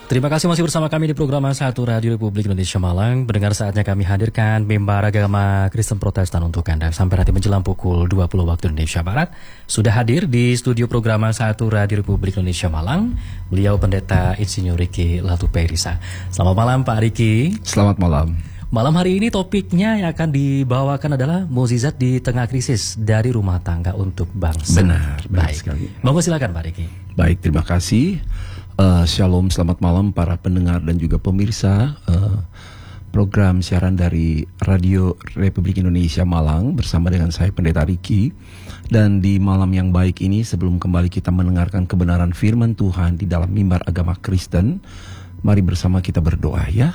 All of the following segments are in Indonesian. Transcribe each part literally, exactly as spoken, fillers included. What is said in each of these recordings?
Terima kasih masih bersama kami di program satu Radio Republik Indonesia Malang. Mendengar saatnya kami hadirkan mimbar agama Kristen Protestan untuk Anda. Sampai nanti menjelang pukul dua puluh waktu Indonesia Barat. Sudah hadir di studio program satu Radio Republik Indonesia Malang, beliau Pendeta Insinyur Riki Latupeirisa. Selamat malam Pak Riki. Selamat malam. Malam hari ini topiknya yang akan dibawakan adalah mukjizat di tengah krisis dari rumah tangga untuk bangsa. Benar, benar Baik. sekali. Monggo silakan Pak Riki. Baik, terima kasih. Uh, shalom, selamat malam para pendengar dan juga pemirsa uh, program siaran dari Radio Republik Indonesia Malang bersama dengan saya Pendeta Riki. Dan di malam yang baik ini, sebelum kembali kita mendengarkan kebenaran firman Tuhan di dalam mimbar agama Kristen, mari bersama kita berdoa ya.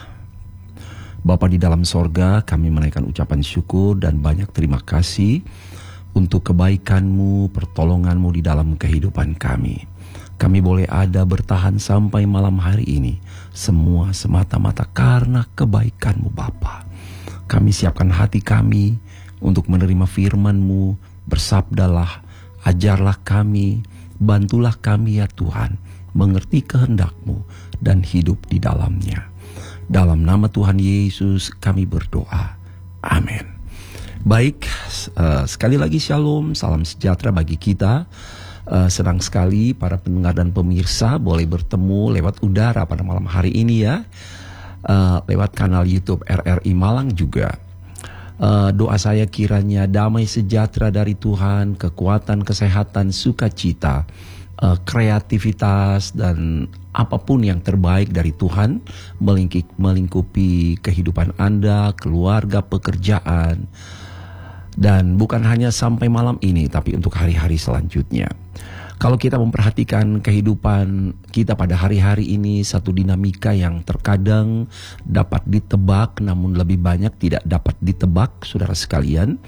Bapa di dalam sorga, kami menaikkan ucapan syukur dan banyak terima kasih untuk kebaikan-Mu, pertolongan-Mu di dalam kehidupan kami. Kami boleh ada bertahan sampai malam hari ini, semua semata-mata karena kebaikan-Mu Bapa. Kami siapkan hati kami untuk menerima firman-Mu, bersabdalah, ajarlah kami, bantulah kami ya Tuhan, mengerti kehendak-Mu dan hidup di dalamnya. Dalam nama Tuhan Yesus kami berdoa. Amin. Baik, uh, sekali lagi shalom, salam sejahtera bagi kita. Uh, senang sekali para pendengar dan pemirsa boleh bertemu lewat udara pada malam hari ini ya. Uh, lewat kanal YouTube R R I Malang juga. Uh, doa saya kiranya damai sejahtera dari Tuhan, kekuatan, kesehatan, sukacita, uh, kreativitas dan apapun yang terbaik dari Tuhan melingkupi, melingkupi kehidupan Anda, keluarga, pekerjaan. Dan bukan hanya sampai malam ini, tapi untuk hari-hari selanjutnya. Kalau kita memperhatikan kehidupan kita pada hari-hari ini, satu dinamika yang terkadang dapat ditebak, namun lebih banyak tidak dapat ditebak, saudara sekalian.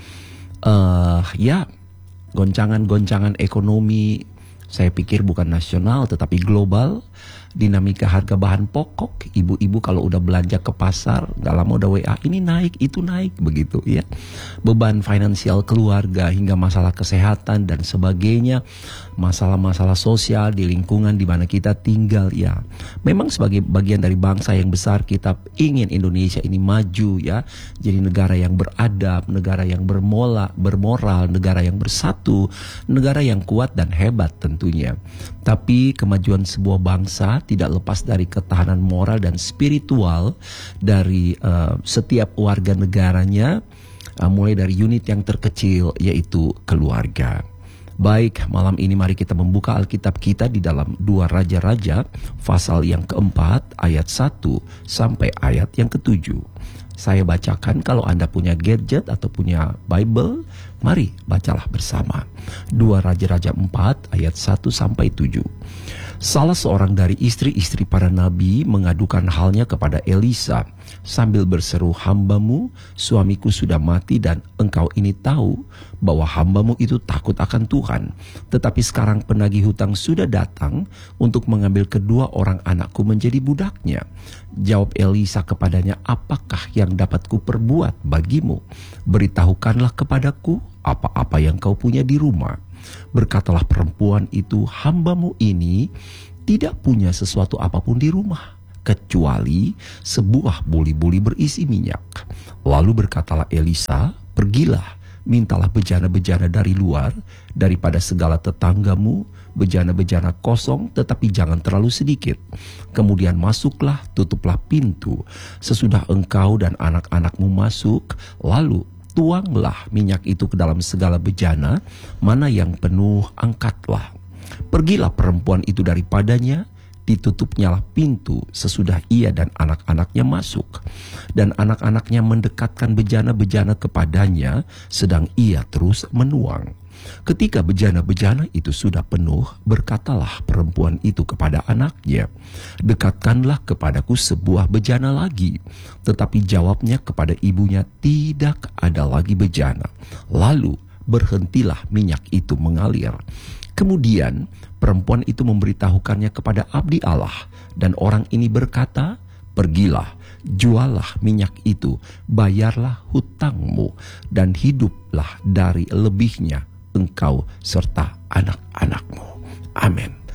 Uh, ya, goncangan-goncangan ekonomi, saya pikir bukan nasional tetapi global. Dinamika harga bahan pokok, ibu-ibu kalau udah belanja ke pasar, gak lama udah W A, ini naik, itu naik, begitu ya. Beban finansial keluarga hingga masalah kesehatan dan sebagainya, masalah-masalah sosial di lingkungan di mana kita tinggal ya. Memang sebagai bagian dari bangsa yang besar, kita ingin Indonesia ini maju ya, jadi negara yang beradab, negara yang bermola, bermoral, negara yang bersatu, negara yang kuat dan hebat tentunya. Tapi kemajuan sebuah bangsa tidak lepas dari ketahanan moral dan spiritual dari uh, setiap warga negaranya, uh, mulai dari unit yang terkecil yaitu keluarga. Baik, malam ini mari kita membuka Alkitab kita di dalam dua Raja-Raja pasal yang keempat ayat satu sampai ayat yang ketujuh. Saya bacakan, kalau Anda punya gadget atau punya Bible, mari bacalah bersama. dua Raja-Raja empat ayat satu sampai tujuh. Salah seorang dari istri-istri para nabi mengadukan halnya kepada Elisa sambil berseru, "Hambamu, suamiku sudah mati dan engkau ini tahu bahwa hambamu itu takut akan Tuhan. Tetapi sekarang penagih hutang sudah datang untuk mengambil kedua orang anakku menjadi budaknya." Jawab Elisa kepadanya, "Apakah yang dapat kuperbuat bagimu? Beritahukanlah kepadaku apa-apa yang kau punya di rumah." Berkatalah perempuan itu, "Hambamu ini tidak punya sesuatu apapun di rumah, kecuali sebuah buli-buli berisi minyak." Lalu berkatalah Elisa, "Pergilah, mintalah bejana-bejana dari luar, daripada segala tetanggamu, bejana-bejana kosong tetapi jangan terlalu sedikit. Kemudian masuklah, tutuplah pintu. Sesudah engkau dan anak-anakmu masuk, lalu tuanglah minyak itu ke dalam segala bejana, mana yang penuh angkatlah. Pergilah perempuan itu daripadanya, ditutupnyalah pintu sesudah ia dan anak-anaknya masuk. Dan anak-anaknya mendekatkan bejana-bejana kepadanya, sedang ia terus menuang. Ketika bejana-bejana itu sudah penuh, berkatalah perempuan itu kepada anaknya, "Dekatkanlah kepadaku sebuah bejana lagi." Tetapi jawabnya kepada ibunya, "Tidak ada lagi bejana." Lalu berhentilah minyak itu mengalir. Kemudian perempuan itu memberitahukannya kepada abdi Allah, dan orang ini berkata, "Pergilah, jualah minyak itu, bayarlah hutangmu, dan hiduplah dari lebihnya engkau serta anak-anakmu." Amin.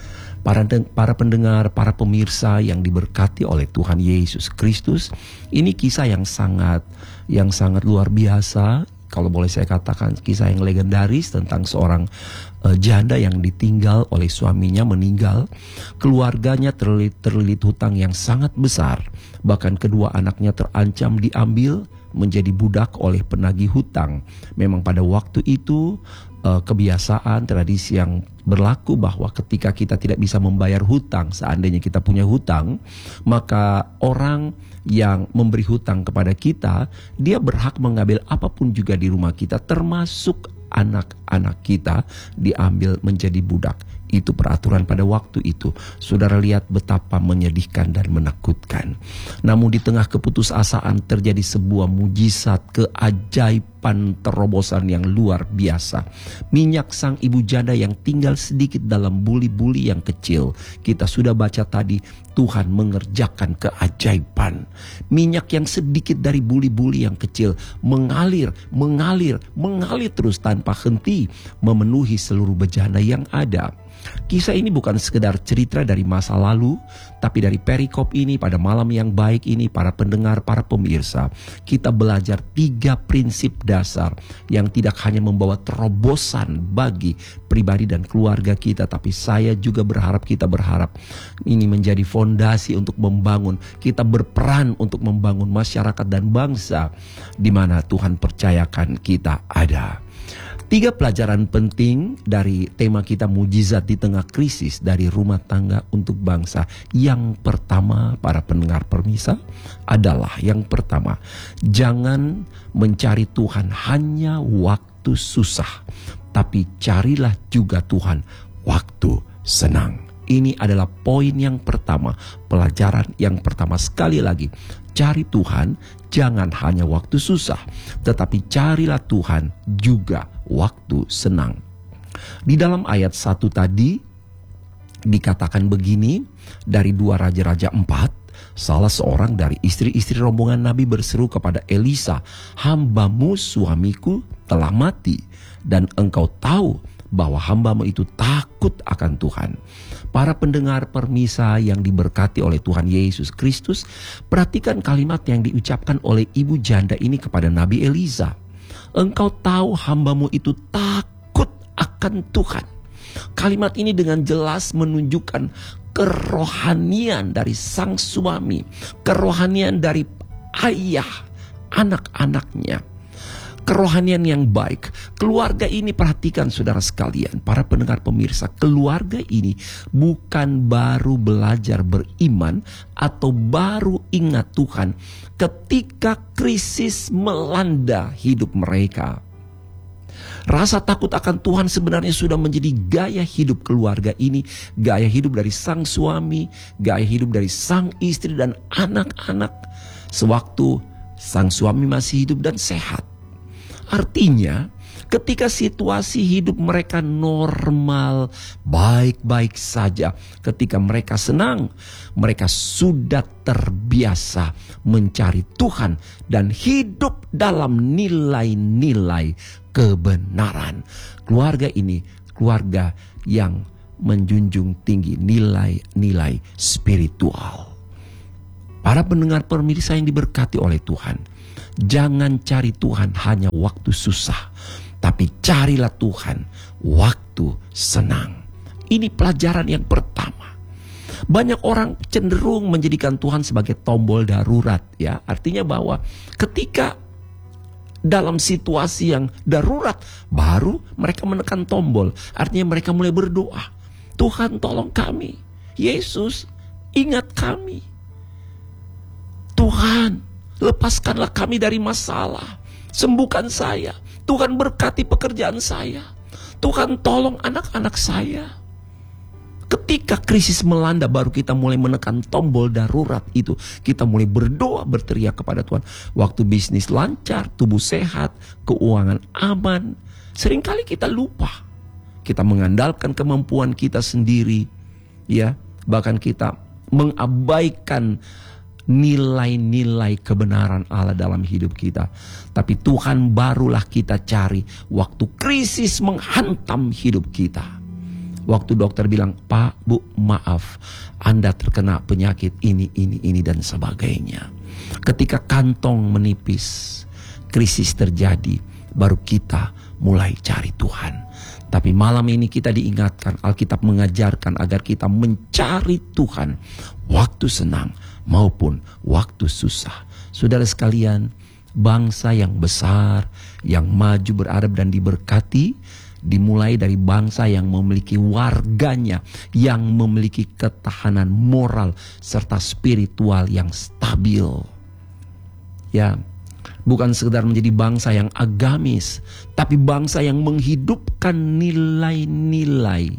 Para, para pendengar, para pemirsa yang diberkati oleh Tuhan Yesus Kristus, ini kisah yang sangat yang sangat luar biasa. Kalau boleh saya katakan, kisah yang legendaris tentang seorang uh, janda yang ditinggal oleh suaminya, meninggal. Keluarganya terlilit, terlilit hutang yang sangat besar. Bahkan kedua anaknya terancam diambil menjadi budak oleh penagih hutang. Memang pada waktu itu uh, kebiasaan, tradisi yang berlaku bahwa ketika kita tidak bisa membayar hutang, seandainya kita punya hutang, maka orang yang memberi hutang kepada kita, dia berhak mengambil apapun juga di rumah kita, termasuk anak-anak kita, diambil menjadi budak. Itu peraturan pada waktu itu. Saudara lihat betapa menyedihkan dan menakutkan. Namun di tengah keputusasaan terjadi sebuah mujizat, keajaiban, terobosan yang luar biasa. Minyak sang ibu janda yang tinggal sedikit dalam buli-buli yang kecil. Kita sudah baca tadi, Tuhan mengerjakan keajaiban. Minyak yang sedikit dari buli-buli yang kecil mengalir, mengalir, mengalir terus tanpa henti, memenuhi seluruh bejana yang ada. Kisah ini bukan sekedar cerita dari masa lalu, tapi dari perikop ini pada malam yang baik ini, para pendengar, para pemirsa, kita belajar tiga prinsip dasar yang tidak hanya membawa terobosan bagi pribadi dan keluarga kita, tapi saya juga berharap, kita berharap ini menjadi fondasi untuk membangun, kita berperan untuk membangun masyarakat dan bangsa di mana Tuhan percayakan kita ada. Tiga pelajaran penting dari tema kita, mujizat di tengah krisis, dari rumah tangga untuk bangsa. Yang pertama, para pendengar permisa, adalah yang pertama, jangan mencari Tuhan hanya waktu susah, tapi carilah juga Tuhan waktu senang. Ini adalah poin yang pertama, pelajaran yang pertama. Sekali lagi, cari Tuhan jangan hanya waktu susah, tetapi carilah Tuhan juga waktu senang. Di dalam ayat satu tadi dikatakan begini, dari dua Raja-Raja empat, salah seorang dari istri-istri rombongan Nabi berseru kepada Elisa, "Hambamu suamiku telah mati, dan engkau tahu bahwa hambamu itu takut akan Tuhan." Para pendengar permisa yang diberkati oleh Tuhan Yesus Kristus, perhatikan kalimat yang diucapkan oleh ibu janda ini kepada Nabi Elisa. "Engkau tahu hambamu itu takut akan Tuhan." Kalimat ini dengan jelas menunjukkan kerohanian dari sang suami, kerohanian dari ayah anak-anaknya, kerohanian yang baik. Keluarga ini, perhatikan saudara sekalian, para pendengar pemirsa, keluarga ini bukan baru belajar beriman atau baru ingat Tuhan ketika krisis melanda hidup mereka. Rasa takut akan Tuhan sebenarnya sudah menjadi gaya hidup keluarga ini, gaya hidup dari sang suami, gaya hidup dari sang istri dan anak-anak sewaktu sang suami masih hidup dan sehat. Artinya, ketika situasi hidup mereka normal, baik-baik saja, ketika mereka senang, mereka sudah terbiasa mencari Tuhan dan hidup dalam nilai-nilai kebenaran. Keluarga ini keluarga yang menjunjung tinggi nilai-nilai spiritual. Para pendengar pemirsa yang diberkati oleh Tuhan, jangan cari Tuhan hanya waktu susah, tapi carilah Tuhan waktu senang. Ini pelajaran yang pertama. Banyak orang cenderung menjadikan Tuhan sebagai tombol darurat, ya. Artinya bahwa ketika dalam situasi yang darurat, baru mereka menekan tombol. Artinya mereka mulai berdoa, "Tuhan tolong kami, Yesus ingat kami, Tuhan lepaskanlah kami dari masalah, sembuhkan saya, Tuhan berkati pekerjaan saya, Tuhan tolong anak-anak saya." Ketika krisis melanda, baru kita mulai menekan tombol darurat itu. Kita mulai berdoa, berteriak kepada Tuhan. Waktu bisnis lancar, tubuh sehat, keuangan aman, seringkali kita lupa. Kita mengandalkan kemampuan kita sendiri, ya. Bahkan kita mengabaikan nilai-nilai kebenaran Allah dalam hidup kita. Tapi Tuhan barulah kita cari waktu krisis menghantam hidup kita. Waktu dokter bilang, Pak, Bu, maaf, Anda terkena penyakit ini, ini, ini, dan sebagainya. Ketika kantong menipis, krisis terjadi, baru kita mulai cari Tuhan. Tapi malam ini kita diingatkan, Alkitab mengajarkan agar kita mencari Tuhan waktu senang maupun waktu susah. Saudara sekalian, bangsa yang besar, yang maju, beradab dan diberkati, dimulai dari bangsa yang memiliki warganya, yang memiliki ketahanan moral serta spiritual yang stabil. Ya, bukan sekedar menjadi bangsa yang agamis, tapi bangsa yang menghidupkan nilai-nilai.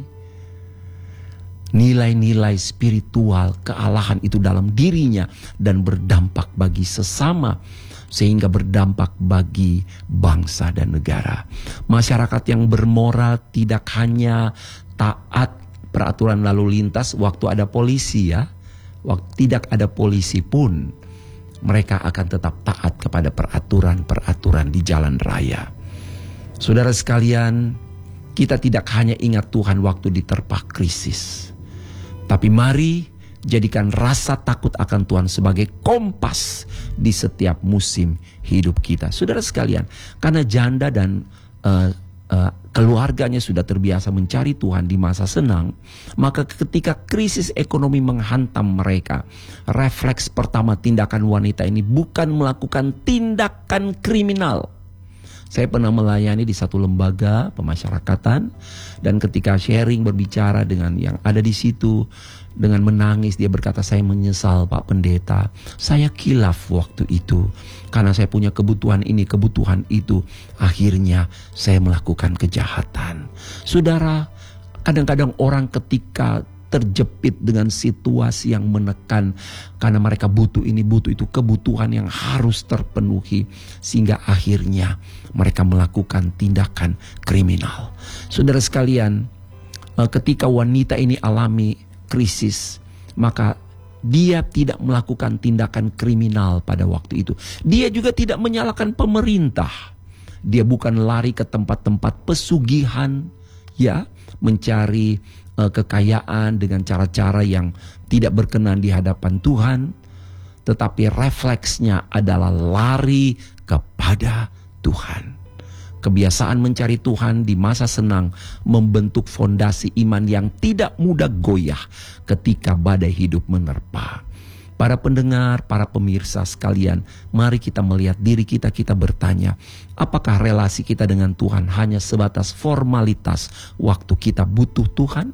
Nilai-nilai spiritual kealahan itu dalam dirinya dan berdampak bagi sesama, sehingga berdampak bagi bangsa dan negara. Masyarakat yang bermoral tidak hanya taat peraturan lalu lintas waktu ada polisi ya. Waktu tidak ada polisi pun mereka akan tetap taat kepada peraturan-peraturan di jalan raya. Saudara sekalian, kita tidak hanya ingat Tuhan waktu diterpa krisis, tapi mari jadikan rasa takut akan Tuhan sebagai kompas di setiap musim hidup kita. Saudara sekalian, karena janda dan uh, uh, keluarganya sudah terbiasa mencari Tuhan di masa senang, maka ketika krisis ekonomi menghantam mereka, refleks pertama tindakan wanita ini bukan melakukan tindakan kriminal. Saya pernah melayani di satu lembaga pemasyarakatan, dan ketika sharing berbicara dengan yang ada di situ, dengan menangis dia berkata, saya menyesal Pak Pendeta, saya kilaf waktu itu karena saya punya kebutuhan ini, kebutuhan itu, akhirnya saya melakukan kejahatan. Saudara, kadang-kadang orang ketika terjepit dengan situasi yang menekan karena mereka butuh ini, butuh itu, kebutuhan yang harus terpenuhi, sehingga akhirnya mereka melakukan tindakan kriminal. Saudara sekalian, ketika wanita ini alami krisis, maka dia tidak melakukan tindakan kriminal pada waktu itu. Dia juga tidak menyalahkan pemerintah. Dia bukan lari ke tempat-tempat pesugihan, ya, mencari uh, kekayaan dengan cara-cara yang tidak berkenan di hadapan Tuhan, tetapi refleksnya adalah lari kepada Tuhan. Kebiasaan mencari Tuhan di masa senang membentuk fondasi iman yang tidak mudah goyah ketika badai hidup menerpa. Para pendengar, para pemirsa sekalian, mari kita melihat diri kita, kita bertanya, apakah relasi kita dengan Tuhan hanya sebatas formalitas waktu kita butuh Tuhan?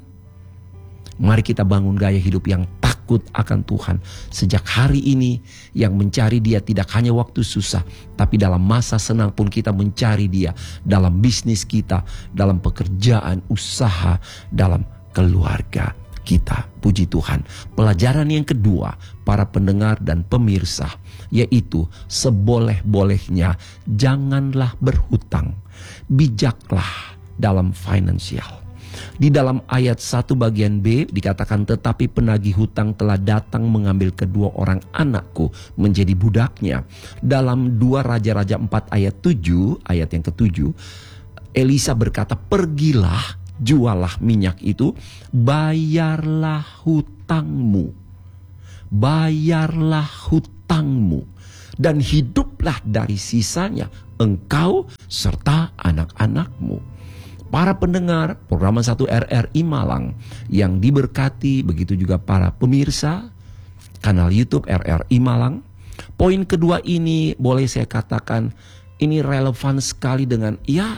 Mari kita bangun gaya hidup yang takut akan Tuhan sejak hari ini, yang mencari Dia tidak hanya waktu susah, tapi dalam masa senang pun kita mencari Dia, dalam bisnis kita, dalam pekerjaan, usaha, dalam keluarga kita. Puji Tuhan. Pelajaran yang kedua, para pendengar dan pemirsa, yaitu seboleh-bolehnya janganlah berhutang. Bijaklah dalam finansial. Di dalam ayat satu bagian B dikatakan, tetapi penagih hutang telah datang mengambil kedua orang anakku menjadi budaknya. Dalam dua Raja-Raja empat ayat tujuh, ayat yang ketujuh, Elisa berkata, pergilah, jualah minyak itu, bayarlah hutangmu. Bayarlah hutangmu. Dan hiduplah dari sisanya, engkau serta anak-anakmu. Para pendengar program satu R R I Malang yang diberkati, begitu juga para pemirsa kanal YouTube R R I Malang. Poin kedua ini boleh saya katakan ini relevan sekali dengan ya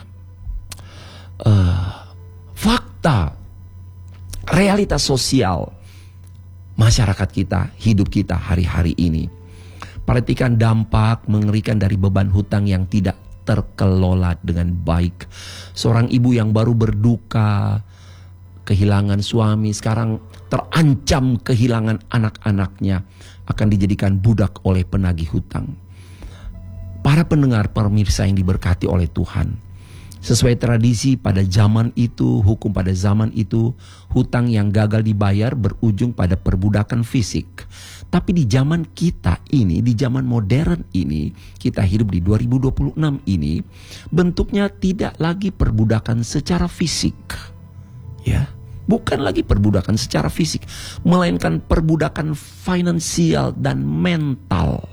uh, fakta, realitas sosial masyarakat kita, hidup kita hari-hari ini. Perhatikan dampak mengerikan dari beban hutang yang tidak terkelola dengan baik. Seorang ibu yang baru berduka, kehilangan suami, sekarang terancam kehilangan anak-anaknya, akan dijadikan budak oleh penagih hutang. Para pendengar pemirsa yang diberkati oleh Tuhan, sesuai tradisi pada zaman itu, hukum pada zaman itu, hutang yang gagal dibayar berujung pada perbudakan fisik. Tapi di zaman kita ini, di zaman modern ini, kita hidup di dua ribu dua puluh enam ini, bentuknya tidak lagi perbudakan secara fisik. Ya, Bukan lagi perbudakan secara fisik, melainkan perbudakan finansial dan mental.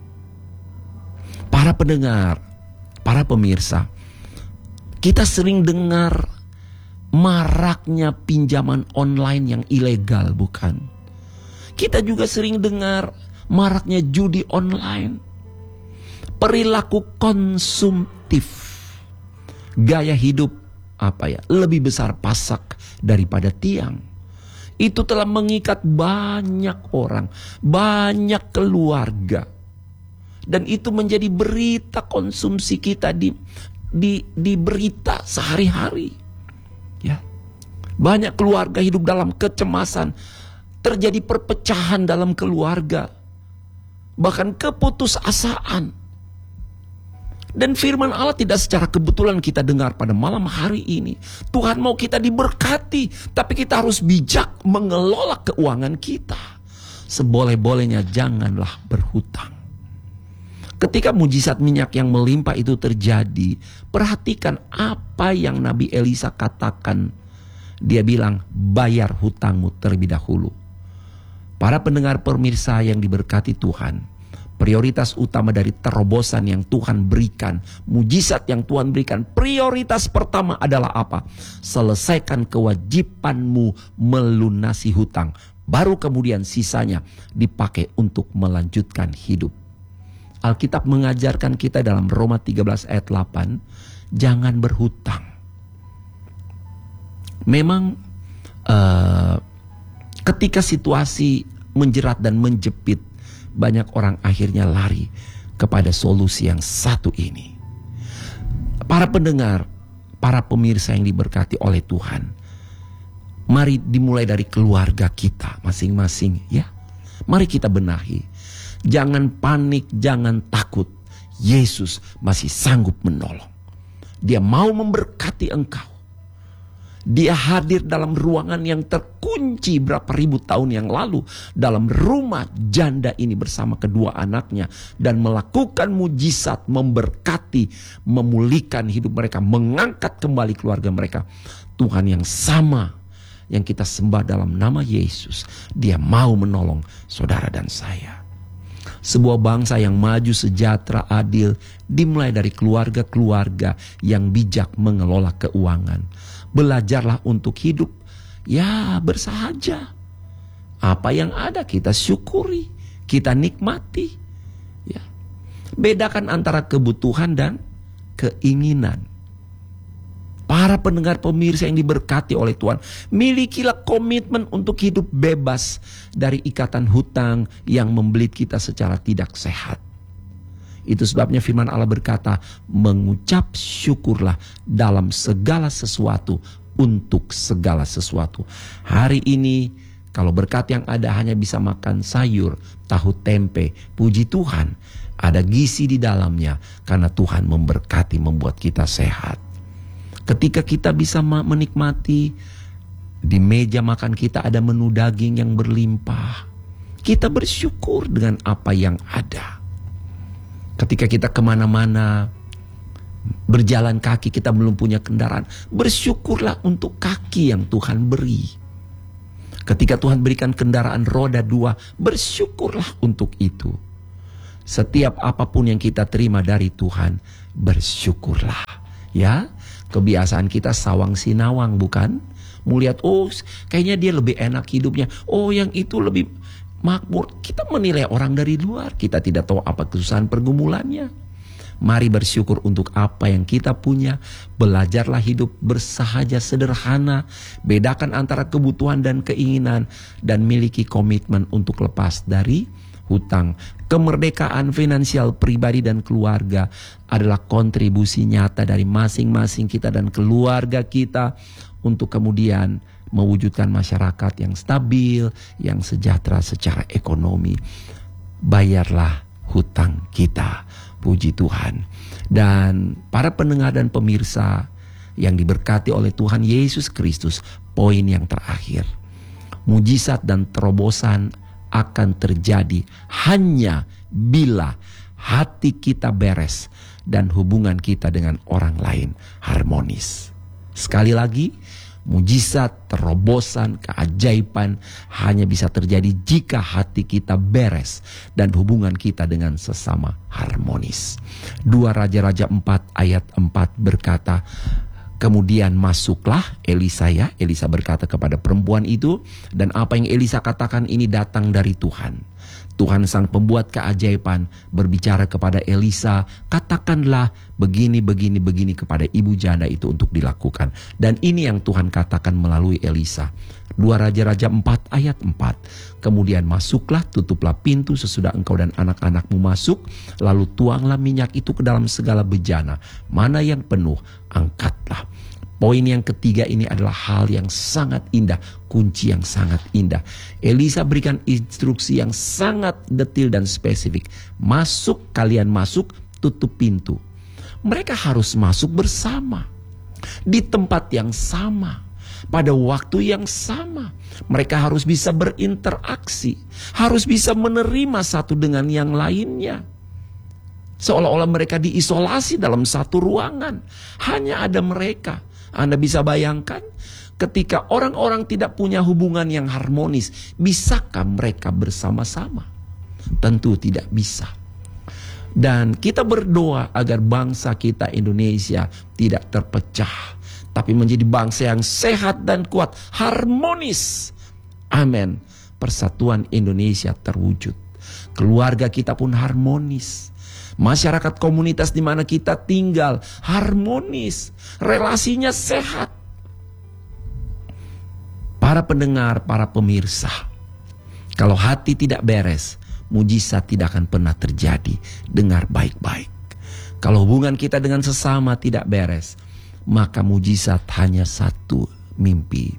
Para pendengar, para pemirsa, kita sering dengar maraknya pinjaman online yang ilegal, bukan? Kita juga sering dengar maraknya judi online, perilaku konsumtif, gaya hidup apa ya, lebih besar pasak daripada tiang. Itu telah mengikat banyak orang, banyak keluarga. Dan itu menjadi berita konsumsi kita di di, di berita sehari-hari. Ya. Banyak keluarga hidup dalam kecemasan, terjadi perpecahan dalam keluarga, bahkan keputusasaan. Dan firman Allah tidak secara kebetulan kita dengar pada malam hari ini. Tuhan mau kita diberkati, tapi kita harus bijak mengelola keuangan kita. Seboleh-bolehnya janganlah berhutang. Ketika mujizat minyak yang melimpah itu terjadi, perhatikan apa yang Nabi Elisa katakan. Dia bilang, bayar hutangmu terlebih dahulu. Para pendengar pemirsa yang diberkati Tuhan, prioritas utama dari terobosan yang Tuhan berikan, mujizat yang Tuhan berikan, prioritas pertama adalah apa? Selesaikan kewajibanmu melunasi hutang. Baru kemudian sisanya dipakai untuk melanjutkan hidup. Alkitab mengajarkan kita dalam Roma tiga belas ayat delapan, jangan berhutang. Memang uh, ketika situasi menjerat dan menjepit, banyak orang akhirnya lari kepada solusi yang satu ini. Para pendengar, para pemirsa yang diberkati oleh Tuhan, mari dimulai dari keluarga kita masing-masing ya. Mari kita benahi. Jangan panik, jangan takut. Yesus masih sanggup menolong. Dia mau memberkati engkau. Dia hadir dalam ruangan yang terkunci berapa ribu tahun yang lalu, dalam rumah janda ini bersama kedua anaknya, dan melakukan mujizat, memberkati, memulihkan hidup mereka, mengangkat kembali keluarga mereka. Tuhan yang sama yang kita sembah dalam nama Yesus, Dia mau menolong saudara dan saya. Sebuah bangsa yang maju, sejahtera, adil dimulai dari keluarga-keluarga yang bijak mengelola keuangan. Belajarlah untuk hidup ya bersahaja. Apa yang ada kita syukuri, kita nikmati. Ya. Bedakan antara kebutuhan dan keinginan. Para pendengar pemirsa yang diberkati oleh Tuhan, milikilah komitmen untuk hidup bebas dari ikatan hutang yang membelit kita secara tidak sehat. Itu sebabnya firman Allah berkata, mengucap syukurlah dalam segala sesuatu, untuk segala sesuatu. Hari ini kalau berkat yang ada hanya bisa makan sayur, tahu tempe, puji Tuhan, ada gizi di dalamnya karena Tuhan memberkati, membuat kita sehat. Ketika kita bisa menikmati, di meja makan kita ada menu daging yang berlimpah, kita bersyukur dengan apa yang ada. Ketika kita kemana-mana, berjalan kaki, kita belum punya kendaraan, bersyukurlah untuk kaki yang Tuhan beri. Ketika Tuhan berikan kendaraan roda dua, bersyukurlah untuk itu. Setiap apapun yang kita terima dari Tuhan, bersyukurlah. Ya, kebiasaan kita sawang sinawang, bukan? Melihat, oh kayaknya dia lebih enak hidupnya, oh yang itu lebih makmur. Kita menilai orang dari luar, kita tidak tahu apa kesusahan pergumulannya. Mari bersyukur untuk apa yang kita punya. Belajarlah hidup bersahaja, sederhana. Bedakan antara kebutuhan dan keinginan, dan miliki komitmen untuk lepas dari hutang. Kemerdekaan finansial pribadi dan keluarga adalah kontribusi nyata dari masing-masing kita dan keluarga kita untuk kemudian mewujudkan masyarakat yang stabil, yang sejahtera secara ekonomi. Bayarlah hutang kita, puji Tuhan. Dan para pendengar dan pemirsa yang diberkati oleh Tuhan Yesus Kristus, poin yang terakhir, mujizat dan terobosan akan terjadi hanya bila hati kita beres dan hubungan kita dengan orang lain harmonis. Sekali lagi, Mujizat, terobosan, keajaiban hanya bisa terjadi jika hati kita beres dan hubungan kita dengan sesama harmonis. Dua Raja-Raja empat ayat empat berkata, kemudian masuklah Elisa ya, Elisa berkata kepada perempuan itu, dan apa yang Elisa katakan ini datang dari Tuhan. Tuhan sang pembuat keajaiban berbicara kepada Elisa, katakanlah begini, begini, begini kepada ibu janda itu untuk dilakukan. Dan ini yang Tuhan katakan melalui Elisa. Dua Raja-Raja empat ayat empat. Kemudian masuklah, tutuplah pintu sesudah engkau dan anak-anakmu masuk, lalu tuanglah minyak itu ke dalam segala bejana. Mana yang penuh, angkatlah. Poin yang ketiga ini adalah hal yang sangat indah, kunci yang sangat indah. Elisa berikan instruksi yang sangat detail dan spesifik. Masuk, kalian masuk, tutup pintu. Mereka harus masuk bersama, di tempat yang sama, pada waktu yang sama. Mereka harus bisa berinteraksi, harus bisa menerima satu dengan yang lainnya. Seolah-olah mereka diisolasi dalam satu ruangan, hanya ada mereka. Anda bisa bayangkan ketika orang-orang tidak punya hubungan yang harmonis, bisakah mereka bersama-sama? Tentu tidak bisa. Dan kita berdoa agar bangsa kita Indonesia tidak terpecah, tapi menjadi bangsa yang sehat dan kuat, harmonis. Amin. Persatuan Indonesia terwujud. Keluarga kita pun harmonis. Masyarakat komunitas di mana kita tinggal harmonis, relasinya sehat. Para pendengar, para pemirsa, kalau hati tidak beres, mujizat tidak akan pernah terjadi. Dengar baik-baik. Kalau hubungan kita dengan sesama tidak beres, maka mujizat hanya satu, mimpi.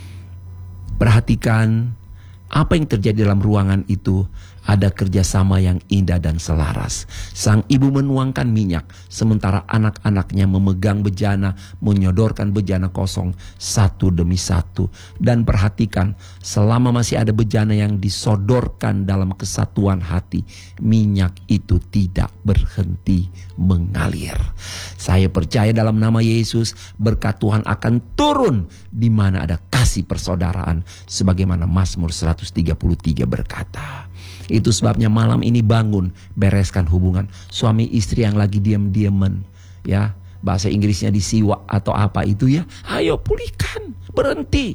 Perhatikan apa yang terjadi dalam ruangan itu. Ada kerjasama yang indah dan selaras. Sang ibu menuangkan minyak, sementara anak-anaknya memegang bejana, menyodorkan bejana kosong satu demi satu. Dan perhatikan, selama masih ada bejana yang disodorkan dalam kesatuan hati, minyak itu tidak berhenti mengalir. Saya percaya dalam nama Yesus, berkat Tuhan akan turun di mana ada kasih persaudaraan, sebagaimana Mazmur seratus tiga puluh tiga berkata. Itu sebabnya malam ini bangun, bereskan hubungan suami istri yang lagi diam-diaman, ya. Bahasa Inggrisnya disiwa atau apa itu ya. Ayo pulihkan, berhenti.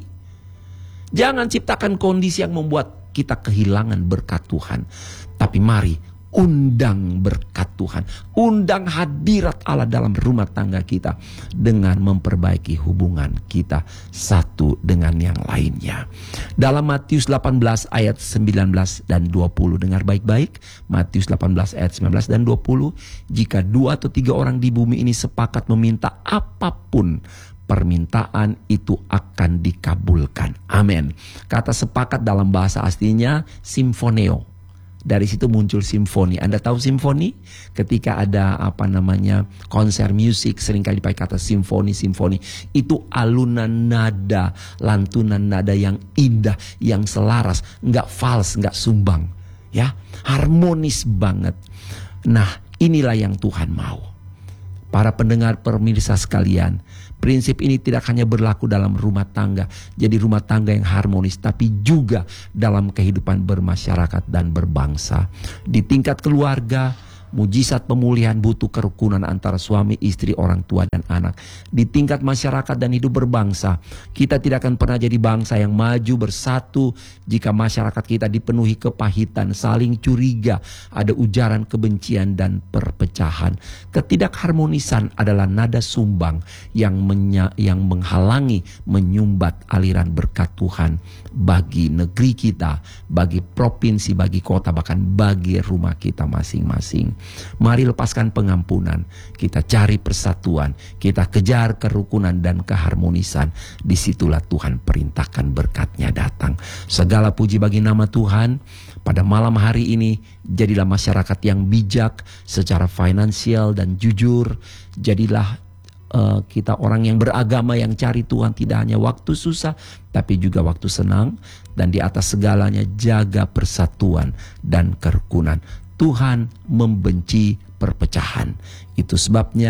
Jangan ciptakan kondisi yang membuat kita kehilangan berkat Tuhan. Tapi mari undang berkat Tuhan, undang hadirat Allah dalam rumah tangga kita dengan memperbaiki hubungan kita satu dengan yang lainnya. Dalam Matius delapan belas ayat sembilan belas dan dua puluh, dengar baik-baik, Matius delapan belas ayat sembilan belas dan dua puluh, jika dua atau tiga orang di bumi ini sepakat meminta apapun, permintaan itu akan dikabulkan. Amin. Kata sepakat dalam bahasa aslinya simfoneo. Dari situ muncul simfoni. Anda tahu simfoni? Ketika ada apa namanya konser musik, seringkali dipakai kata simfoni, simfoni. Itu alunan nada, lantunan nada yang indah, yang selaras, nggak fals, nggak sumbang, ya, harmonis banget. Nah, inilah yang Tuhan mau. Para pendengar pemirsa sekalian, prinsip ini tidak hanya berlaku dalam rumah tangga, jadi rumah tangga yang harmonis, tapi juga dalam kehidupan bermasyarakat dan berbangsa. Di tingkat keluarga, mujizat pemulihan butuh kerukunan antara suami, istri, orang tua, dan anak. Di tingkat masyarakat dan hidup berbangsa, kita tidak akan pernah jadi bangsa yang maju bersatu jika masyarakat kita dipenuhi kepahitan, saling curiga, ada ujaran kebencian dan perpecahan. Ketidakharmonisan adalah nada sumbang yang, menya, yang menghalangi menyumbat aliran berkat Tuhan bagi negeri kita, bagi provinsi, bagi kota, bahkan bagi rumah kita masing-masing. Mari lepaskan pengampunan, kita cari persatuan, kita kejar kerukunan dan keharmonisan. Disitulah Tuhan perintahkan berkatnya datang. Segala puji bagi nama Tuhan. Pada malam hari ini, jadilah masyarakat yang bijak secara finansial dan jujur. Jadilah uh, kita orang yang beragama, yang cari Tuhan tidak hanya waktu susah, tapi juga waktu senang. Dan di atas segalanya jaga persatuan dan kerukunan. Tuhan membenci perpecahan. Itu sebabnya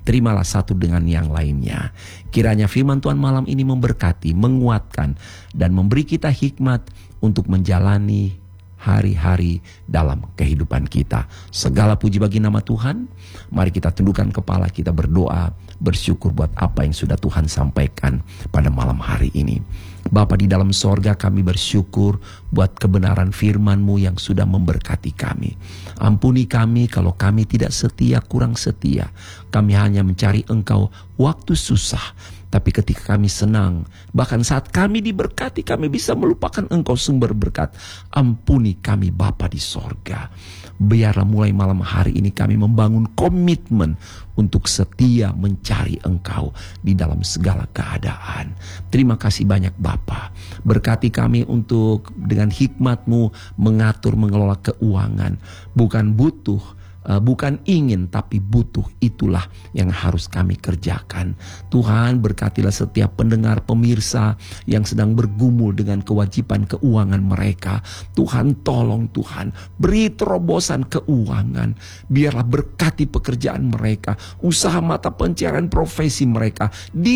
terimalah satu dengan yang lainnya. Kiranya firman Tuhan malam ini memberkati, menguatkan, dan memberi kita hikmat untuk menjalani hari-hari dalam kehidupan kita. Segala puji bagi nama Tuhan. Mari kita tundukkan kepala, kita berdoa, bersyukur buat apa yang sudah Tuhan sampaikan pada malam hari ini. Bapa di dalam sorga, kami bersyukur buat kebenaran firman-Mu yang sudah memberkati kami. Ampuni kami kalau kami tidak setia, kurang setia. Kami hanya mencari Engkau waktu susah. Tapi ketika kami senang, bahkan saat kami diberkati, kami bisa melupakan Engkau sumber berkat. Ampuni kami Bapa di sorga. Biarlah mulai malam hari ini kami membangun komitmen untuk setia mencari Engkau di dalam segala keadaan. Terima kasih banyak Bapa. Berkati kami untuk dengan hikmat-Mu mengatur, mengelola keuangan. Bukan butuh, Uh, bukan ingin, tapi butuh, itulah yang harus kami kerjakan. Tuhan, berkatilah setiap pendengar, pemirsa yang sedang bergumul dengan kewajiban keuangan mereka. Tuhan, tolong Tuhan, beri terobosan keuangan. Biarlah berkati pekerjaan mereka, usaha mata pencarian profesi mereka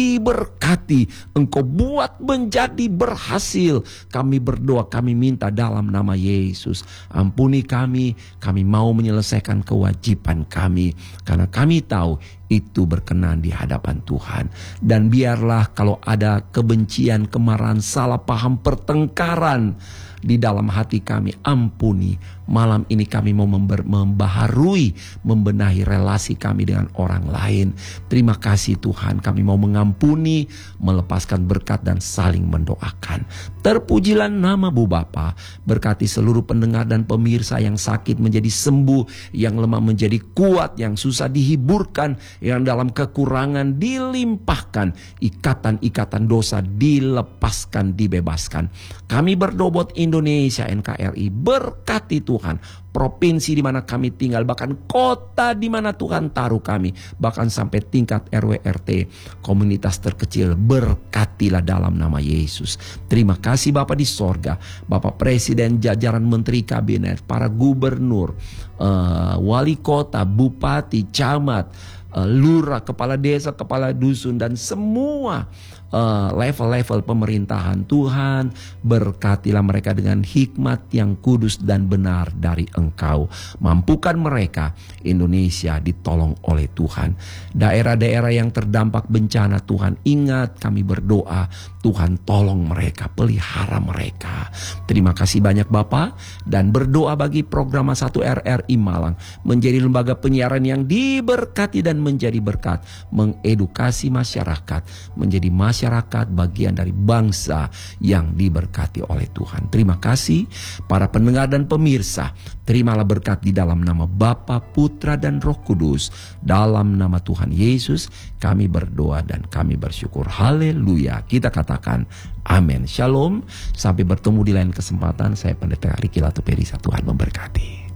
diberkati. Engkau buat menjadi berhasil. Kami berdoa, kami minta dalam nama Yesus. Ampuni kami, kami mau menyelesaikan kewajiban kewajiban kami, karena kami tahu itu berkenan di hadapan Tuhan. Dan biarlah kalau ada kebencian, kemarahan, salah paham, pertengkaran di dalam hati kami, ampuni. Malam ini kami mau member, membaharui, membenahi relasi kami dengan orang lain. Terima kasih Tuhan, kami mau mengampuni, melepaskan berkat dan saling mendoakan. Terpujilah nama Bu Bapa. Berkati seluruh pendengar dan pemirsa yang sakit menjadi sembuh, yang lemah menjadi kuat, yang susah dihiburkan, yang dalam kekurangan dilimpahkan, ikatan-ikatan dosa dilepaskan, dibebaskan. Kami berdoa buat Indonesia N K R I, berkati Tuhan provinsi di mana kami tinggal, bahkan kota di mana Tuhan taruh kami, bahkan sampai tingkat R W R T, komunitas terkecil, berkatilah dalam nama Yesus. Terima kasih Bapa di sorga, Bapak Presiden, jajaran Menteri Kabinet, para gubernur, uh, wali kota, bupati, camat, uh, lurah, kepala desa, kepala dusun, dan semua Uh, level-level pemerintahan. Tuhan, berkatilah mereka dengan hikmat yang kudus dan benar dari Engkau. Mampukan mereka, Indonesia ditolong oleh Tuhan. Daerah-daerah yang terdampak bencana, Tuhan ingat, kami berdoa, Tuhan tolong mereka, pelihara mereka. Terima kasih banyak Bapak, dan berdoa bagi program satu R R I Malang menjadi lembaga penyiaran yang diberkati dan menjadi berkat, mengedukasi masyarakat, menjadi masyarakat masyarakat bagian dari bangsa yang diberkati oleh Tuhan. Terima kasih para pendengar dan pemirsa. Terimalah berkat di dalam nama Bapa, Putra, dan Roh Kudus. Dalam nama Tuhan Yesus kami berdoa dan kami bersyukur. Haleluya. Kita katakan amin. Shalom. Sampai bertemu di lain kesempatan. Saya Pendeta Riki Latuperi. Tuhan memberkati.